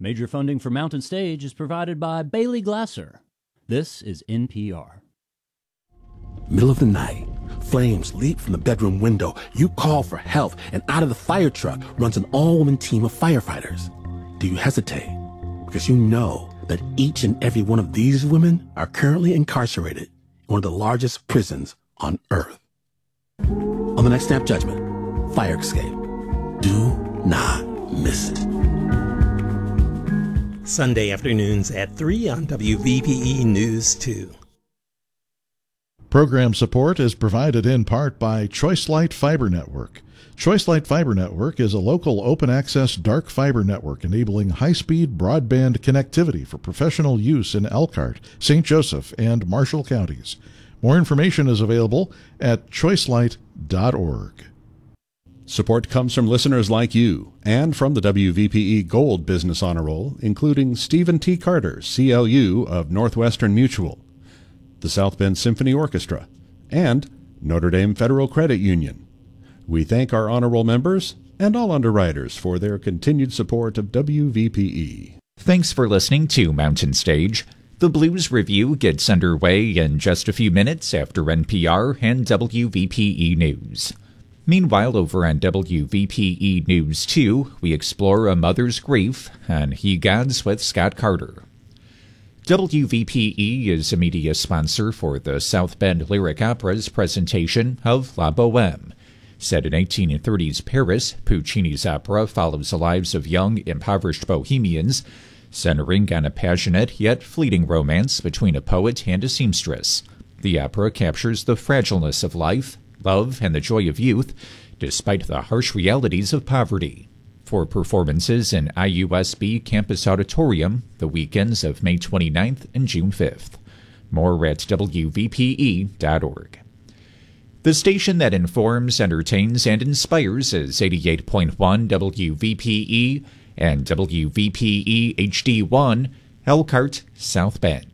Major funding for Mountain Stage is provided by Bailey Glasser. This is NPR. Middle of the night, flames leap from the bedroom window. You call for help, and out of the fire truck runs an all-woman team of firefighters. Do you hesitate? Because you know that each and every one of these women are currently incarcerated in one of the largest prisons on Earth. On the next Snap Judgment, Fire Escape. Do not miss it. Sunday afternoons at 3 on WVPE News 2. Program support is provided in part by ChoiceLight Fiber Network. ChoiceLight Fiber Network is a local open-access dark fiber network enabling high-speed broadband connectivity for professional use in Elkhart, St. Joseph, and Marshall counties. More information is available at choicelight.org. Support comes from listeners like you and from the WVPE Gold Business Honor Roll, including Stephen T. Carter, CLU of Northwestern Mutual, the South Bend Symphony Orchestra, and Notre Dame Federal Credit Union. We thank our honor roll members and all underwriters for their continued support of WVPE. Thanks for listening to Mountain Stage. The Blues Review gets underway in just a few minutes after NPR and WVPE News. Meanwhile, over on WVPE News 2, we explore a mother's grief on He Gods with Scott Carter. WVPE is a media sponsor for the South Bend Lyric Opera's presentation of La Bohème. Set in 1830s Paris, Puccini's opera follows the lives of young, impoverished bohemians, centering on a passionate yet fleeting romance between a poet and a seamstress. The opera captures the fragileness of life, love, and the joy of youth, despite the harsh realities of poverty. For performances in IUSB Campus Auditorium, the weekends of May 29th and June 5th. More at WVPE.org. The station that informs, entertains, and inspires is 88.1 WVPE and WVPE HD1, Elkhart, South Bend.